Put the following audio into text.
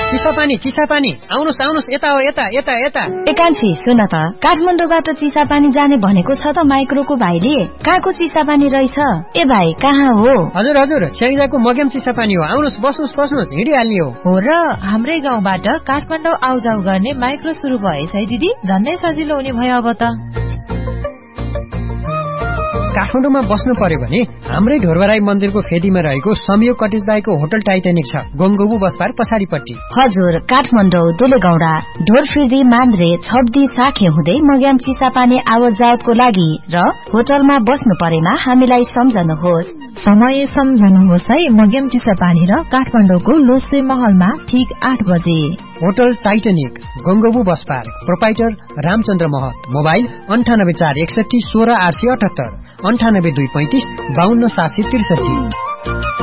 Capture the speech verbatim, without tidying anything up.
चिसापानी चिसापानी आउनुस् आउनुस् यता हो यता यता यता एकान्छी सुन त काठमाडौँबाट चिसापानी जाने भनेको छ त माइक्रोको भाइले कहाँको चिसापानी रहेछ ए भाइ कहाँ हो हजुर हजुर स्याङ्जाको मग्याम चिसापानी हो आउनुस् बस्नुस् बस्नुस् हिँडिहाल्ने हो हो र हाम्रै गाउँबाट काठमाडौँ आउजाउ गर्ने माइक्रो सुरु भएछ है दिदी झन्नै सजिलो हुने भयो अब त काठमाडौँमा बस्नु पर्यो भने हाम्रै ढोरबराई मन्दिरको फेदीमा रहेको संयोग कटेज बाईको होटल टाइटानिक छ गोमगोबु बसपार पछाडिपट्टि हजुर काठमाडौँ दुलेगौडा ढोरफिर्दी मान्द्रे छब्दी साखे हुँदै मग्याम चिसापानी आवत जावतको लागि र होटलमा बस्नु परेमा हामीलाई सम्झनुहोस् समय सम्झनुहोस् है मग्याम चिसापानी र काठमाडौँको लोसे महलमा ठीक आठ बजे hotel Titanic गंगोबु bus park proprietor Ramchandra महत मोबाइल अन्ठानब्बे चार एकसठी सोह्र आठ सय अठहत्तर अन्ठानब्बे दुई पैंतिस बाहन्न सात सय त्रिसठी